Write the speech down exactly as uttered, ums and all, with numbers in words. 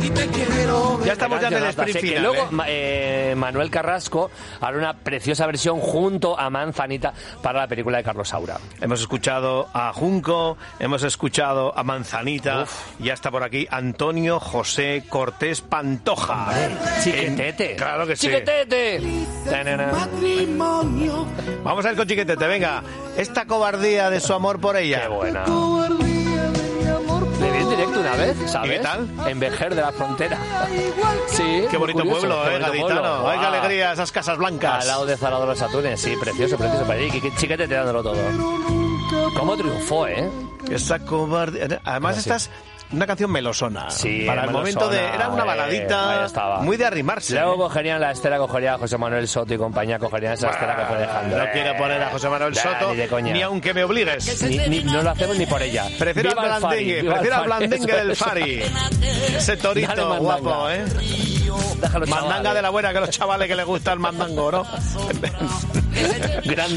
Ya estamos ya en el sprint final. Que luego ¿eh? eh, Manuel Carrasco hará una preciosa versión junto a Manzanita para la película de Carlos Saura. Hemos escuchado a Junco, hemos escuchado a Manzanita. Uf. Ya está por aquí Antonio José Cortés Pantoja. Chiquetete. En... Claro que sí. Chiquetete. Vamos a ir con Chiquetete, venga. Esta cobardía de su amor por ella. Qué buena. Le vi en directo una vez, ¿sabes? ¿Y qué tal? En Vejer de la Frontera. Sí. Qué bonito curioso, pueblo, qué eh, bonito gaditano. pueblo. Ay, qué Wow. alegría esas casas blancas. Al lado de Zara de los Atunes, sí, precioso, precioso. Para allí, Chiquetete dándolo todo. ¿Cómo triunfó, eh? Esa cobardía. Además, esta es una canción melosona. Sí, para el melosona, momento de... Era una baladita eh, muy de arrimarse. Luego ¿eh? cogerían la estera, cogería a José Manuel Soto y compañía, cogerían esa estera que fue dejando. No quiero poner a José Manuel Soto, nah, ni, de coña. ni aunque me obligues. Ni, ni, no lo hacemos ni por ella. Prefiero Viva al blandengue, Fari, prefiero al Fari, blandengue del eso, Fari. eso. Ese torito guapo, ¿eh? Déjalo, Mandanga chavales. de la buena, que los chavales que les gusta el mandango, ¿no? Gran